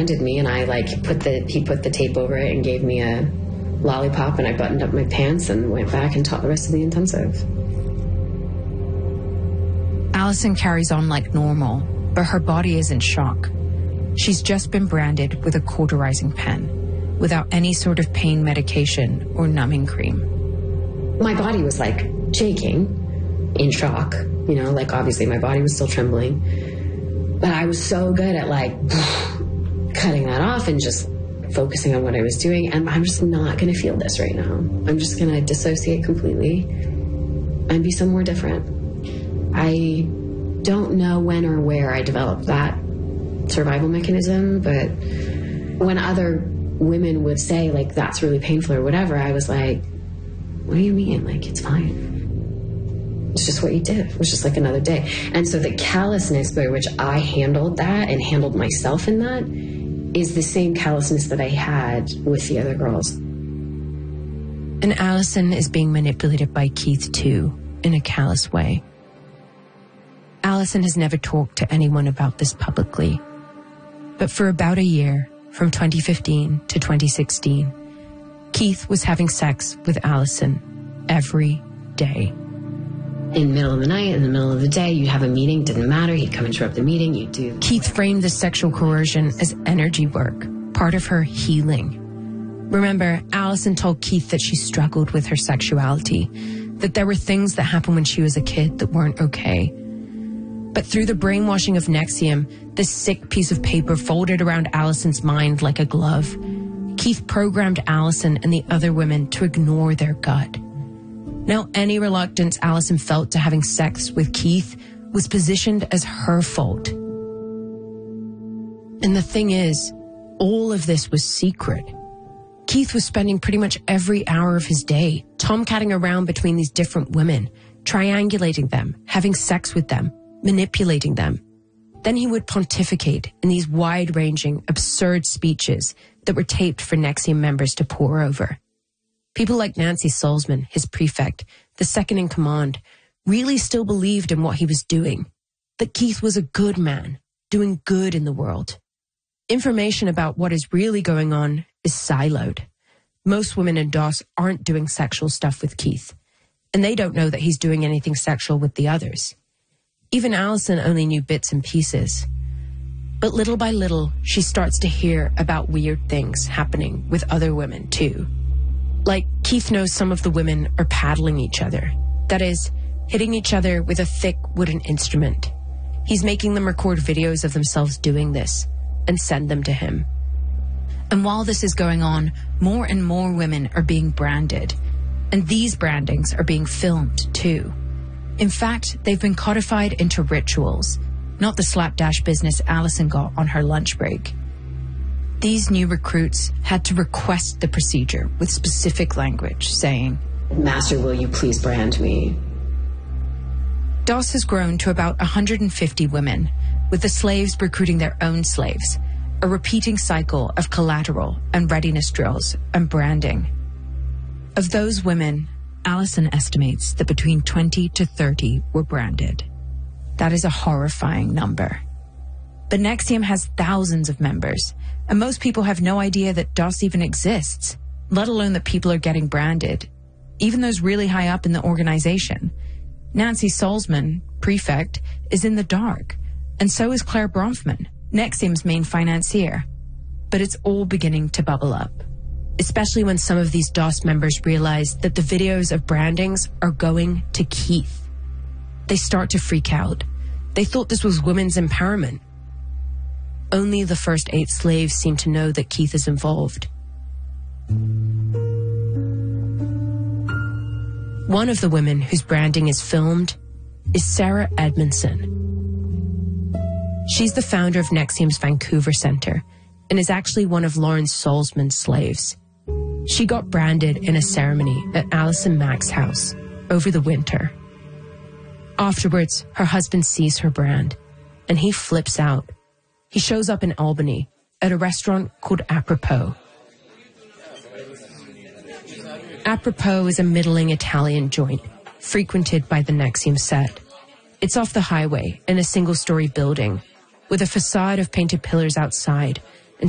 branded me, and I he put the tape over it and gave me a lollipop, and I buttoned up my pants and went back and taught the rest of the intensive. Alison carries on like normal, but her body is in shock. She's just been branded with a cauterizing pen, without any sort of pain medication or numbing cream. My body was like shaking, in shock, obviously my body was still trembling, but I was so good at cutting that off and just focusing on what I was doing. And I'm just not going to feel this right now. I'm just going to dissociate completely and be somewhere different. I don't know when or where I developed that survival mechanism, but when other women would say that's really painful or whatever, I was like, what do you mean? It's fine. It's just what you did. It was just like another day. And so the callousness by which I handled that and handled myself in that is the same callousness that I had with the other girls. And Alison is being manipulated by Keith too, in a callous way. Alison has never talked to anyone about this publicly. But for about a year, from 2015 to 2016, Keith was having sex with Alison every day. In the middle of the night, in the middle of the day, you'd have a meeting, didn't matter, he'd come interrupt the meeting, you'd do... Keith framed the sexual coercion as energy work, part of her healing. Remember, Alison told Keith that she struggled with her sexuality, that there were things that happened when she was a kid that weren't okay. But through the brainwashing of NXIVM, this sick piece of paper folded around Alison's mind like a glove, Keith programmed Alison and the other women to ignore their gut. Now, any reluctance Alison felt to having sex with Keith was positioned as her fault. And the thing is, all of this was secret. Keith was spending pretty much every hour of his day tomcatting around between these different women, triangulating them, having sex with them, manipulating them. Then he would pontificate in these wide-ranging, absurd speeches that were taped for NXIVM members to pore over. People like Nancy Salzman, his prefect, the second in command, really still believed in what he was doing, that Keith was a good man, doing good in the world. Information about what is really going on is siloed. Most women in DOS aren't doing sexual stuff with Keith, and they don't know that he's doing anything sexual with the others. Even Alison only knew bits and pieces. But little by little, she starts to hear about weird things happening with other women too. Like, Keith knows some of the women are paddling each other. That is, hitting each other with a thick wooden instrument. He's making them record videos of themselves doing this and send them to him. And while this is going on, more and more women are being branded. And these brandings are being filmed too. In fact, they've been codified into rituals, not the slapdash business Alison got on her lunch break. These new recruits had to request the procedure with specific language, saying, "Master, will you please brand me?" DOS has grown to about 150 women, with the slaves recruiting their own slaves, a repeating cycle of collateral and readiness drills and branding. Of those women, Alison estimates that between 20 to 30 were branded. That is a horrifying number. But NXIVM has thousands of members, and most people have no idea that DOS even exists, let alone that people are getting branded, even those really high up in the organization. Nancy Salzman, prefect, is in the dark, and so is Claire Bronfman, NXIVM's main financier. But it's all beginning to bubble up, especially when some of these DOS members realize that the videos of brandings are going to Keith. They start to freak out. They thought this was women's empowerment. Only the first 8 slaves seem to know that Keith is involved. One of the women whose branding is filmed is Sarah Edmondson. She's the founder of NXIVM's Vancouver Centre and is actually one of Lawrence Salzman's slaves. She got branded in a ceremony at Alison Mack's house over the winter. Afterwards, her husband sees her brand, and he flips out. He shows up in Albany at a restaurant called Apropos. Apropos is a middling Italian joint, frequented by the NXIVM set. It's off the highway in a single-story building, with a facade of painted pillars outside